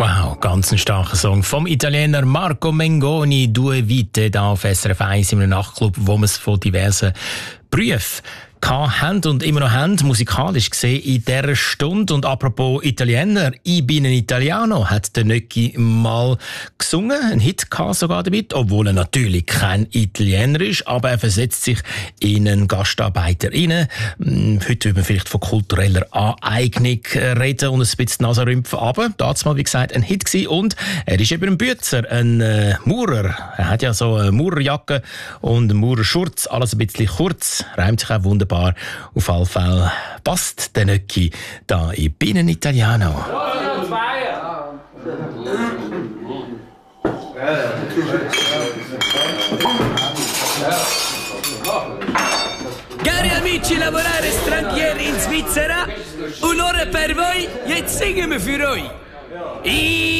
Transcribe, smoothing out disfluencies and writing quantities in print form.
Wow, ganz ein starker Song vom Italiener Marco Mengoni, «Due Vite», da auf SRF 1 in einem Nachtclub, wo man es von diversen Berufen haben und immer noch haben, musikalisch gesehen, in dieser Stunde. Und apropos Italiener, «Ich bin ein Italiano» hat der Nöcki mal gesungen, ein Hit gehabt sogar damit, obwohl er natürlich kein Italiener ist, aber er versetzt sich in einen Gastarbeiter rein. Heute würde man vielleicht von kultureller Aneignung reden und ein bisschen Nase rümpfen, aber damals mal, wie gesagt, ein Hit gewesen. Und er ist eben ein Bützer, ein Maurer. Er hat ja so eine Maurerjacke und einen Maurerschurz, alles ein bisschen kurz, reimt sich auch wunderbar. Auf alle Fälle passt der Nöcki da in «Bin ein Italiano». Cari amici lavorare stranieri in Svizzera, un'ora per voi, jetzt singen wir für euch.